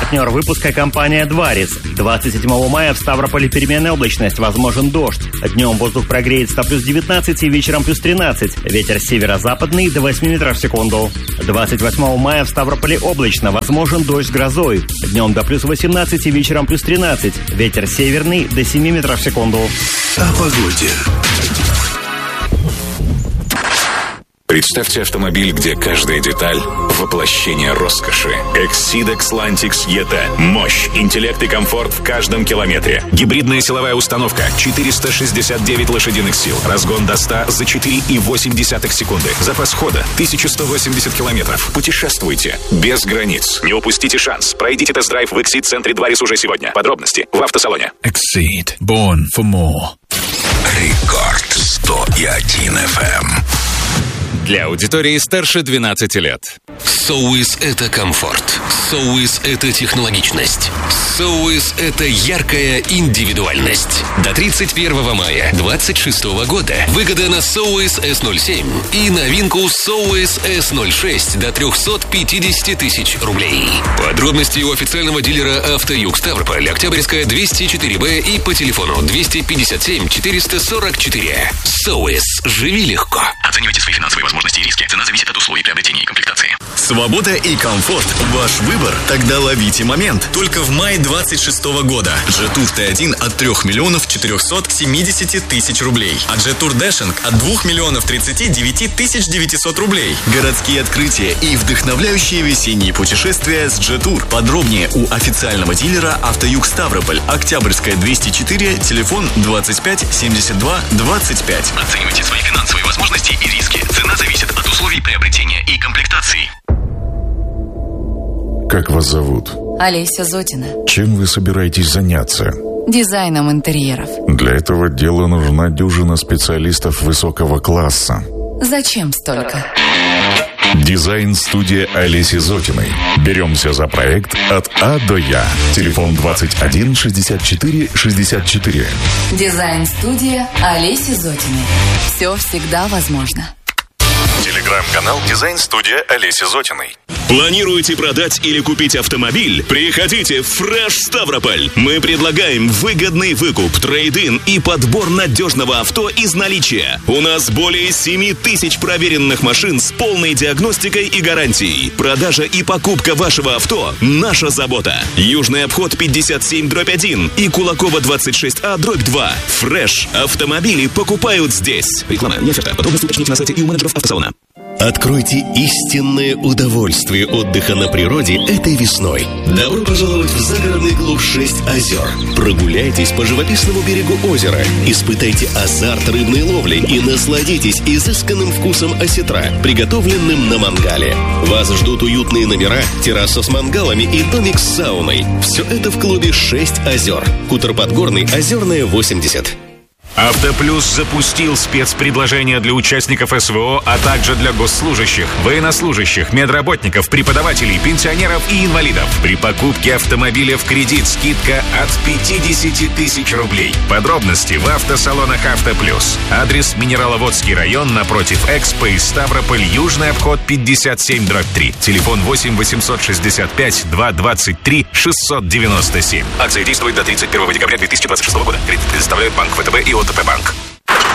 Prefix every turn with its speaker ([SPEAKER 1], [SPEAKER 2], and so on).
[SPEAKER 1] Партнер выпуска — компания «Дварис». 27 мая в Ставрополе переменная облачность, возможен дождь. Днем воздух прогреется до плюс 19 и вечером плюс 13. Ветер северо-западный до 8 метров в секунду. 28 мая в Ставрополе облачно, возможен дождь с грозой. Днем до плюс 18 и вечером плюс 13. Ветер северный до 7 метров в секунду.
[SPEAKER 2] О погоде.
[SPEAKER 3] Представьте автомобиль, где каждая деталь – воплощение роскоши. Exceed Xlantix ET. Мощь, интеллект и комфорт в каждом километре. Гибридная силовая установка, 469 лошадиных сил. Разгон до 100 за 4,8 секунды. Запас хода – 1180 километров. Путешествуйте без границ. Не упустите шанс. Пройдите тест-драйв в Exceed-центре «Дварис» уже сегодня. Подробности в автосалоне.
[SPEAKER 2] Exceed. Born for more. Рекорд 101 FM.
[SPEAKER 4] Для аудитории старше 12 лет.
[SPEAKER 5] Соуис — это комфорт. Соуис — это технологичность. Соуис — это яркая индивидуальность. До 31 мая 2026 года выгода на Соуис S07 и новинку Соуис S06 до 350 тысяч рублей. Подробности у официального дилера «Автоюг Ставрополь», Октябрьская, 204Б и по телефону 257 444. Соуис. Живи легко.
[SPEAKER 6] Оценивайте свои финансовые возможности и риски. Цена зависит от условий приобретения и комплектации.
[SPEAKER 7] Свобода и комфорт. Ваш выбор? Тогда ловите момент. Только в мае 26 года. Jetour T1 от 3 миллионов 470 тысяч рублей. А Jetour Dashing от 2 миллионов 39 тысяч 900 рублей. Городские открытия и вдохновляющие весенние путешествия с Jetour. Подробнее у официального дилера «Автоюг Ставрополь», Октябрьская, 204, телефон 25 72 25.
[SPEAKER 6] Оценивайте свои финансовые возможности и риски. Цена зависит от условий приобретения и комплектации.
[SPEAKER 8] Как вас зовут?
[SPEAKER 9] Олеся Зотина.
[SPEAKER 8] Чем вы собираетесь заняться?
[SPEAKER 9] Дизайном интерьеров.
[SPEAKER 8] Для этого дела нужна дюжина специалистов высокого класса.
[SPEAKER 9] Зачем столько?
[SPEAKER 8] Дизайн-студия Олеси Зотиной. Беремся за проект от А до Я. Телефон 21 64 64.
[SPEAKER 9] Дизайн-студия Олеси Зотиной. Все всегда возможно.
[SPEAKER 8] Телеграм-канал «Дизайн-студия Олеси Зотиной».
[SPEAKER 10] Планируете продать или купить автомобиль? Приходите в Fresh Ставрополь. Мы предлагаем выгодный выкуп, трейд-ин и подбор надежного авто из наличия. У нас более 7 тысяч проверенных машин с полной диагностикой и гарантией. Продажа и покупка вашего авто – наша забота. Южный обход 57/1 и Кулакова 26А/2. Fresh. Автомобили покупают здесь.
[SPEAKER 6] Реклама не оферта. Подробности уточните на сайте и у менеджеров автосалона.
[SPEAKER 5] Откройте истинное удовольствие отдыха на природе этой весной. Добро пожаловать в загородный клуб «6 озер». Прогуляйтесь по живописному берегу озера, испытайте азарт рыбной ловли и насладитесь изысканным вкусом осетра, приготовленным на мангале. Вас ждут уютные номера, терраса с мангалами и домик с сауной. Все это в клубе «6 озер». Хутор Подгорный, Озерная, 80.
[SPEAKER 3] Автоплюс запустил спецпредложения для участников СВО, а также для госслужащих, военнослужащих, медработников, преподавателей, пенсионеров и инвалидов. При покупке автомобиля в кредит скидка от 50 тысяч рублей. Подробности в автосалонах «Автоплюс». Адрес: Минераловодский район, напротив Экспо и Ставрополь, Южный обход 57/3. Телефон 8 865 223 697.
[SPEAKER 6] Акция действует до 31 декабря 2026 года. Кредит предоставляют Банк ВТБ и ОТП Банк.